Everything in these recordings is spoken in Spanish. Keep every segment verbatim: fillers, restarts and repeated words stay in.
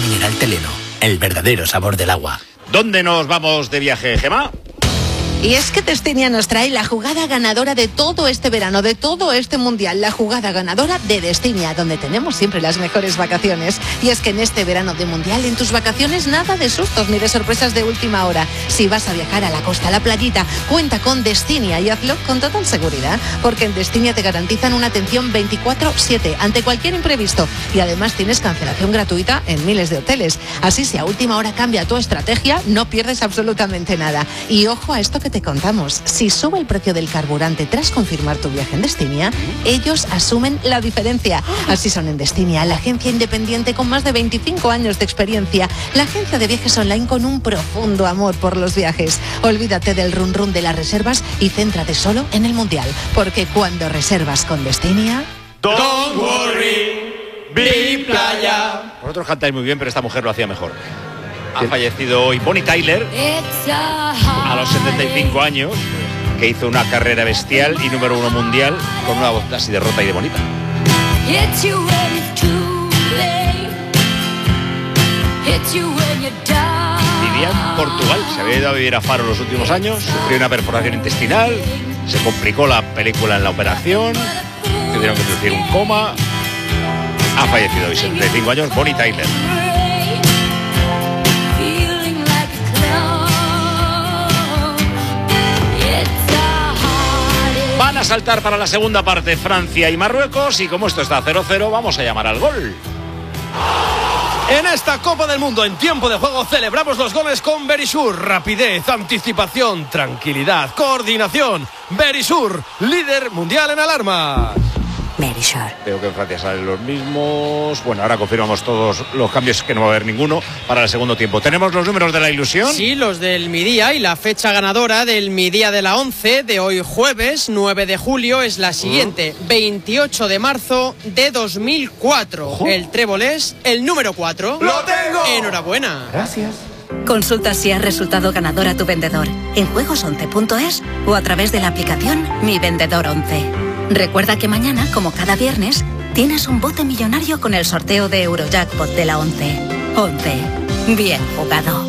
mineral Teleno, el verdadero sabor del agua. ¿Dónde nos vamos de viaje, Gemma? Y es que Destinia nos trae la jugada ganadora de todo este verano, de todo este mundial, la jugada ganadora de Destinia, donde tenemos siempre las mejores vacaciones. Y es que en este verano de mundial, en tus vacaciones, nada de sustos ni de sorpresas de última hora. Si vas a viajar a la costa, a la playita, cuenta con Destinia y hazlo con total seguridad, porque en Destinia te garantizan una atención veinticuatro siete ante cualquier imprevisto y además tienes cancelación gratuita en miles de hoteles. Así, si a última hora cambia tu estrategia, no pierdes absolutamente nada. Y ojo a esto que te contamos, si sube el precio del carburante tras confirmar tu viaje en Destinia, ellos asumen la diferencia. Así son en Destinia, la agencia independiente con más de veinticinco años de experiencia, la agencia de viajes online con un profundo amor por los viajes. Olvídate del run run de las reservas y céntrate solo en el mundial, porque cuando reservas con Destinia... Don't worry, be playa. Vosotros cantáis muy bien, pero esta mujer lo hacía mejor. Ha fallecido hoy Bonnie Tyler a los setenta y cinco años, que hizo una carrera bestial y número uno mundial con una voz así de rota y de bonita. Vivía en Portugal, se había ido a vivir a Faro los últimos años, sufrió una perforación intestinal, se complicó la película en la operación, tuvieron que producir un coma. Ha fallecido hoy, setenta y cinco años, Bonnie Tyler. Van a saltar para la segunda parte Francia y Marruecos, y como esto está cero cero, vamos a llamar al gol. En esta Copa del Mundo, en tiempo de juego, celebramos los goles con Verisur. Rapidez, anticipación, tranquilidad, coordinación. Verisur, líder mundial en alarmas. Verisur. Veo que en Francia salen los mismos. Bueno, ahora confirmamos todos los cambios, que no va a haber ninguno para el segundo tiempo. ¿Tenemos los números de la ilusión? Sí, los del mi día, y la fecha ganadora del mi día de la once de hoy jueves nueve de julio es la siguiente: uh. veintiocho de marzo de dos mil cuatro. Uh. El trébol es el número cuatro. ¡Lo tengo! Enhorabuena. Gracias. Consulta si has resultado ganador a tu vendedor en juegos once punto es o a través de la aplicación Mi Vendedor once. Recuerda que mañana, como cada viernes, tienes un bote millonario con el sorteo de Eurojackpot de la once. once. Bien jugado.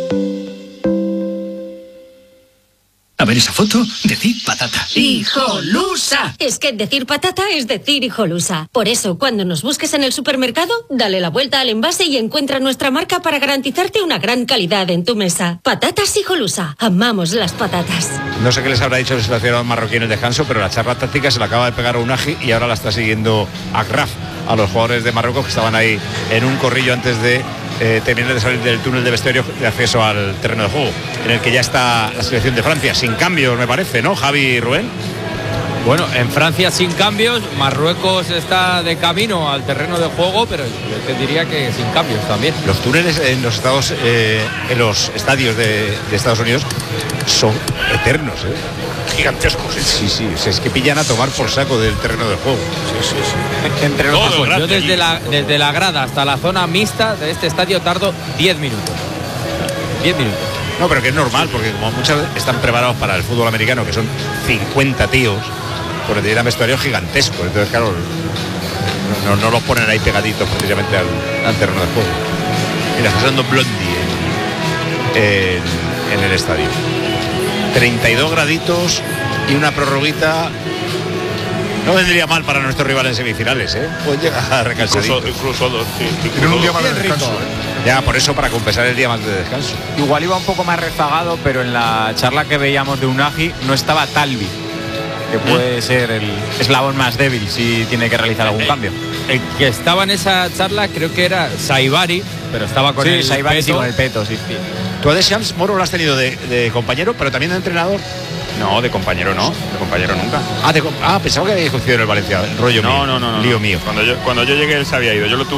A ver esa foto, decir patata. ¡Hijolusa! Es que decir patata es decir hijolusa. Por eso, cuando nos busques en el supermercado, dale la vuelta al envase y encuentra nuestra marca para garantizarte una gran calidad en tu mesa. Patatas hijolusa. Amamos las patatas. No sé qué les habrá dicho el seleccionador marroquí en el descanso, pero la charla táctica se la acaba de pegar a Unagi y ahora la está siguiendo Agraf, a los jugadores de Marruecos que estaban ahí en un corrillo antes de eh, terminar de salir del túnel de vestuario de acceso al terreno de juego, en el que ya está la selección de Francia, sin cambios, me parece, ¿no, Javi y Rubén? Bueno, en Francia sin cambios, Marruecos está de camino al terreno de juego, pero yo te diría que sin cambios también. Los túneles en los estados, eh, en los estadios de, de Estados Unidos son eternos, ¿eh? Gigantescos. Sí, sí, sí, es que pillan a tomar por saco del terreno de juego. Sí, sí, sí. Entre los Todo, yo desde la, desde la grada hasta la zona mixta de este estadio tardo diez minutos. diez minutos. No, pero que es normal, porque como muchas están preparados para el fútbol americano, que son cincuenta tíos, pues necesitan vestuario gigantesco. Entonces, claro, no, no, no los ponen ahí pegaditos precisamente al, al terreno de juego. Mira, está sonando Blondie en, en, en el estadio. treinta y dos graditos y una prorroguita. No vendría mal para nuestros rivales en semifinales, ¿eh? Pues llega recalcadito. Incluso, incluso dos, sí. Incluso un día más de descanso. Ya, por eso, para compensar el día más de descanso. Igual iba un poco más rezagado, pero en la charla que veíamos de Unagi no estaba Talvi, que puede ser el eslabón más débil si tiene que realizar algún cambio. El que estaba en esa charla creo que era Saibari, pero estaba con sí, el Saibari peto. Sí, con el peto, sí. sí. Tú a Deschamps, Moro, lo has tenido de, de compañero, pero también de entrenador. No, de compañero no, de compañero nunca. Ah, de, ah pensaba que había coincidido en el Valencia, rollo no, mío. No, no, no. Lío no. mío. Cuando yo, cuando yo llegué él se había ido, yo lo tuve